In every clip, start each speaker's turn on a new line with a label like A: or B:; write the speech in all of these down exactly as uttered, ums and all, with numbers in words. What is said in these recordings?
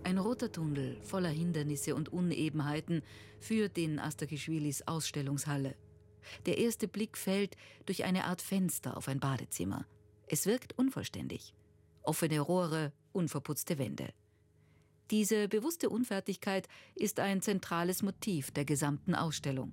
A: Ein roter Tunnel voller Hindernisse und Unebenheiten führt in Astaghishvilis Ausstellungshalle. Der erste Blick fällt durch eine Art Fenster auf ein Badezimmer. Es wirkt unvollständig. Offene Rohre, unverputzte Wände. Diese bewusste Unfertigkeit ist ein zentrales Motiv der gesamten Ausstellung.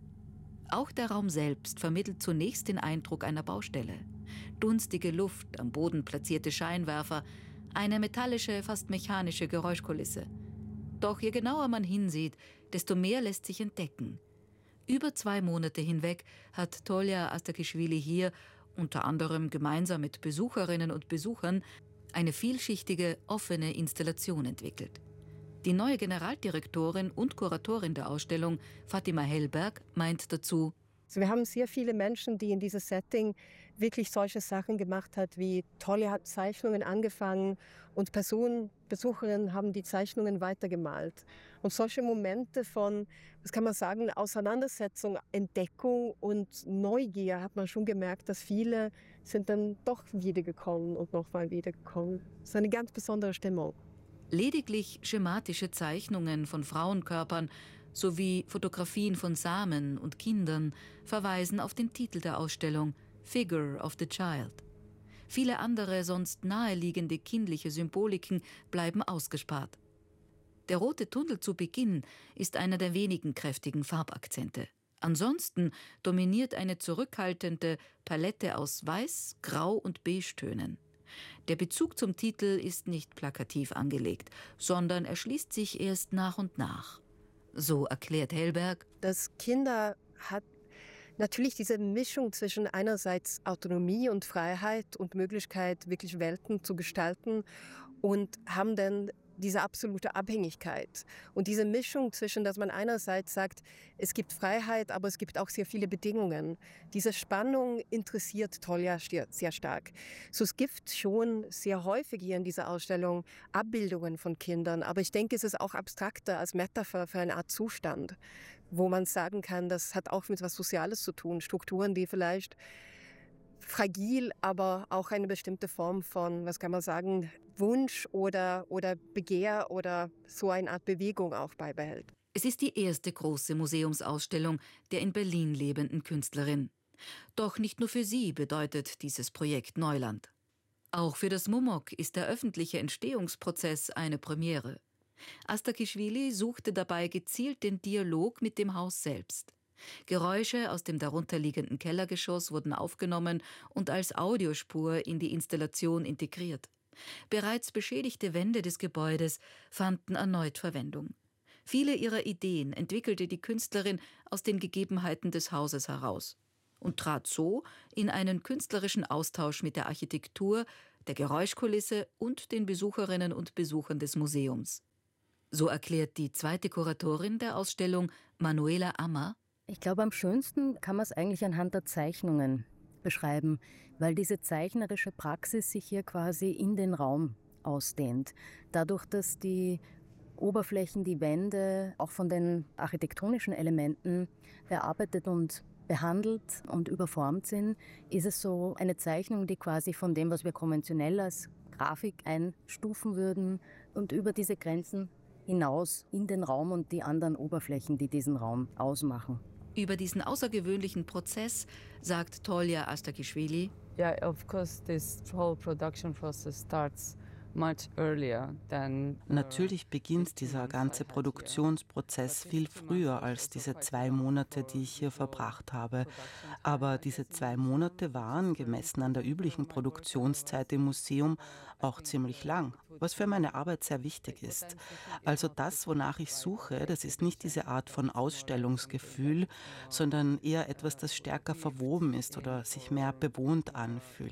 A: Auch der Raum selbst vermittelt zunächst den Eindruck einer Baustelle. Dunstige Luft, am Boden platzierte Scheinwerfer, eine metallische, fast mechanische Geräuschkulisse. Doch je genauer man hinsieht, desto mehr lässt sich entdecken. Über zwei Monate hinweg hat Tolja Astaghishvili hier, unter anderem gemeinsam mit Besucherinnen und Besuchern, eine vielschichtige, offene Installation entwickelt. Die neue Generaldirektorin und Kuratorin der Ausstellung, Fatima Hellberg, meint dazu:
B: Also wir haben sehr viele Menschen, die in dieses Setting wirklich solche Sachen gemacht haben, wie Tolja hat Zeichnungen angefangen und Personen, Besucherinnen haben die Zeichnungen weitergemalt. Und solche Momente von, was kann man sagen, Auseinandersetzung, Entdeckung und Neugier hat man schon gemerkt, dass viele sind dann doch wiedergekommen und nochmal wiedergekommen. Das ist eine ganz besondere Stimmung.
A: Lediglich schematische Zeichnungen von Frauenkörpern sowie Fotografien von Samen und Kindern verweisen auf den Titel der Ausstellung, Figure of the Child. Viele andere sonst naheliegende kindliche Symboliken bleiben ausgespart. Der rote Tunnel zu Beginn ist einer der wenigen kräftigen Farbakzente. Ansonsten dominiert eine zurückhaltende Palette aus Weiß, Grau und Beige-Tönen. Der Bezug zum Titel ist nicht plakativ angelegt, sondern erschließt sich erst nach und nach. So erklärt Hellberg:
B: Das Kinder hat natürlich diese Mischung zwischen einerseits Autonomie und Freiheit und Möglichkeit, wirklich Welten zu gestalten, und haben dann diese absolute Abhängigkeit. Und diese Mischung zwischen, dass man einerseits sagt, es gibt Freiheit, aber es gibt auch sehr viele Bedingungen. Diese Spannung interessiert Tolja sehr stark. So, es gibt schon sehr häufig hier in dieser Ausstellung Abbildungen von Kindern, aber ich denke, es ist auch abstrakter als Metapher für eine Art Zustand, wo man sagen kann, das hat auch mit etwas Soziales zu tun, Strukturen, die vielleicht fragil, aber auch eine bestimmte Form von, was kann man sagen, Wunsch oder, oder Begehr oder so eine Art Bewegung auch beibehält.
A: Es ist die erste große Museumsausstellung der in Berlin lebenden Künstlerin. Doch nicht nur für sie bedeutet dieses Projekt Neuland. Auch für das Mumok ist der öffentliche Entstehungsprozess eine Premiere. Astaghishvili suchte dabei gezielt den Dialog mit dem Haus selbst. Geräusche aus dem darunterliegenden Kellergeschoss wurden aufgenommen und als Audiospur in die Installation integriert. Bereits beschädigte Wände des Gebäudes fanden erneut Verwendung. Viele ihrer Ideen entwickelte die Künstlerin aus den Gegebenheiten des Hauses heraus und trat so in einen künstlerischen Austausch mit der Architektur, der Geräuschkulisse und den Besucherinnen und Besuchern des Museums. So erklärt die zweite Kuratorin der Ausstellung, Manuela Ammer:
C: Ich glaube, am schönsten kann man es eigentlich anhand der Zeichnungen beschreiben, weil diese zeichnerische Praxis sich hier quasi in den Raum ausdehnt. Dadurch, dass die Oberflächen, die Wände auch von den architektonischen Elementen bearbeitet und behandelt und überformt sind, ist es so eine Zeichnung, die quasi von dem, was wir konventionell als Grafik einstufen würden, und über diese Grenzen hinaus in den Raum und die anderen Oberflächen, die diesen Raum ausmachen.
A: Über diesen außergewöhnlichen Prozess sagt Tolja Astaghishvili:
D: Yeah, of course, this whole production process starts much earlier than.
E: Natürlich beginnt dieser ganze Produktionsprozess viel früher als diese zwei Monate, die ich hier verbracht habe. Aber diese zwei Monate waren, gemessen an der üblichen Produktionszeit im Museum, auch ziemlich lang, was für meine Arbeit sehr wichtig ist. Also das, wonach ich suche, das ist nicht diese Art von Ausstellungsgefühl, sondern eher etwas, das stärker verwoben ist oder sich mehr bewohnt anfühlt.